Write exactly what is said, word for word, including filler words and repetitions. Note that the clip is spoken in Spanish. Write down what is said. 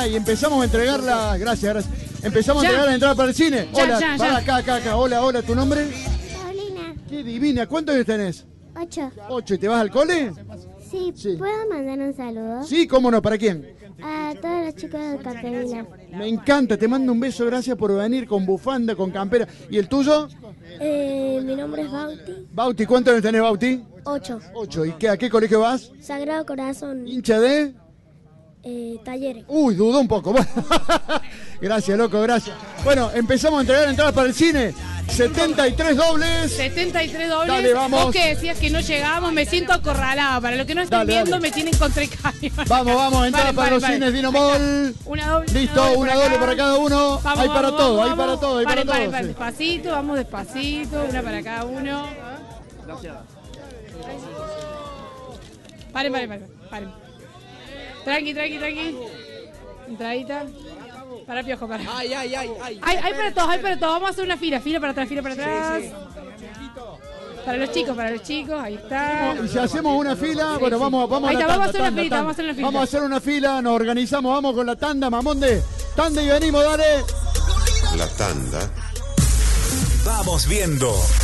y empezamos a entregar la... Gracias, gracias. Empezamos Ya. a entregar la entrada para el cine. Ya, Hola, ya, para ya. acá, acá, acá. Hola, hola, ¿tu nombre? Paulina, Qué divina. ¿Cuántos años tenés? ocho. Ocho. ¿Y te vas al cole? Sí, Sí. ¿puedo mandar un saludo? Sí, cómo no, ¿para quién? A todos los chicos de Caterina. Me encanta, te mando un beso, gracias por venir con bufanda, con campera. ¿Y el tuyo? Eh, mi nombre es Bauti. Bauti, ¿cuántos años tenés, Bauti? ocho. Ocho. ¿Y qué, a qué colegio vas? Sagrado Corazón. ¿Hincha de...? Eh, talleres. Uy, dudó un poco. Gracias, loco, gracias. Bueno, empezamos a entregar entradas para el cine. setenta y tres dobles. setenta y tres dobles. Dale, vamos. Vos que decías que no llegábamos, me siento acorralada. Para los que no están Dale, viendo, dale. me tienen contra el caño. Vamos, vamos, entradas Paren, para paren, los paren. cines Dino Ahí está. Mall. Una doble. Listo, una doble acá. para cada uno. Vamos, Hay para vamos, todo, vamos, hay para vamos. todo, hay para Paren, paren, todo. paren, sí. despacito, vamos despacito, una para cada uno. Paren, paren, paren, paren. Tranqui, tranqui, tranqui. Entradita. Para piojo, para. Ay, ay, ay, ay. Hay, hay para todos, hay para todos. Vamos a hacer una fila, fila para atrás, fila para atrás. Para los chicos, para los chicos, ahí está. Y si hacemos una fila, bueno, vamos, vamos Ahí a la está, tanda, vamos a hacer una tanda, filita, tanda. vamos a hacer una filita. Vamos a hacer una fila, nos organizamos, vamos con la tanda, mamón de tanda y venimos, dale. La tanda. Vamos viendo.